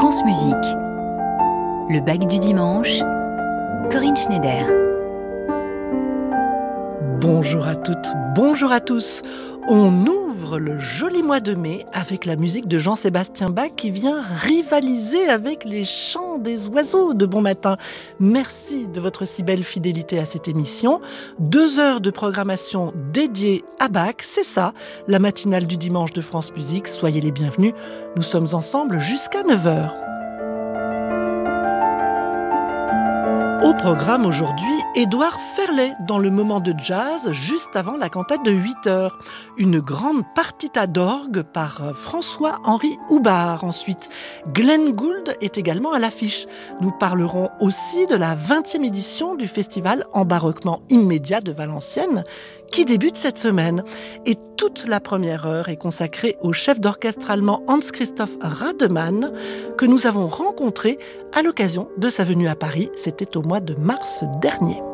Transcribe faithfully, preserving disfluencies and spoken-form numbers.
France Musique. Le bac du dimanche, Corinne Schneider. Bonjour à toutes, bonjour à tous. On ouvre le joli mois de mai avec la musique de Jean-Sébastien Bach qui vient rivaliser avec les chants des oiseaux de bon matin. Merci de votre si belle fidélité à cette émission. Deux heures de programmation dédiée à Bach, c'est ça, la matinale du dimanche de France Musique. Soyez les bienvenus, nous sommes ensemble jusqu'à neuf heures. Au programme aujourd'hui, Édouard Ferlet dans le moment de jazz juste avant la cantate de huit heures. Une grande partita d'orgue par François-Henri Houbard. Ensuite, Glenn Gould est également à l'affiche. Nous parlerons aussi de la vingtième édition du festival Embarquement immédiat de Valenciennes qui débute cette semaine. Et toute la première heure est consacrée au chef d'orchestre allemand Hans-Christoph Rademann que nous avons rencontré à l'occasion de sa venue à Paris. C'était au mois de mars dernier.